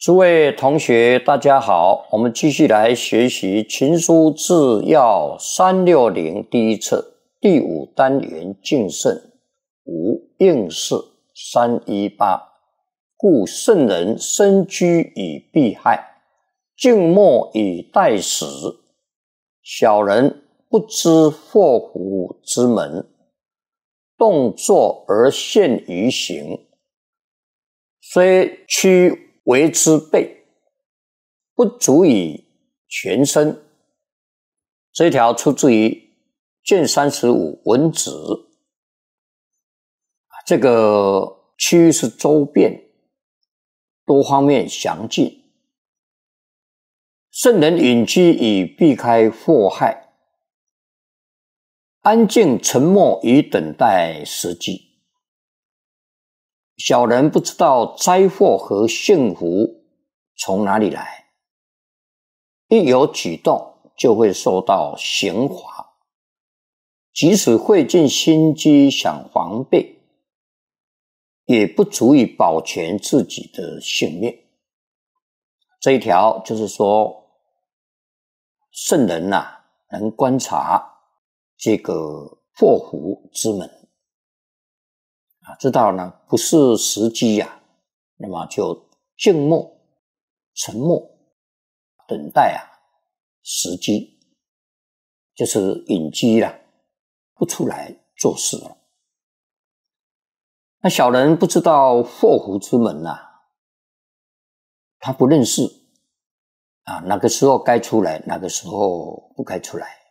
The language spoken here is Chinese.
诸位同学，大家好，我们继续来学习《群书治要360》第一册第5单元敬圣5应试318。故圣人身居以避害，静默以待时。小人不知祸福之门，动作而陷于形，虽屈为之备，不足以全身。这一条出自于卷35文子。这个屈是周遍，多方面详尽。圣人隐居以避开祸害，安静沉默以等待时机。小人不知道灾祸和幸福从哪里来，一有举动就会受到刑罚，即使费尽心机想防备，也不足以保全自己的性命。这一条就是说，圣人能观察这个祸福之门，知道不是时机那么就静默沉默等待时机，就是隐居不出来做事了。那小人不知道祸福之门他不认识哪个时候该出来，哪个时候不该出来。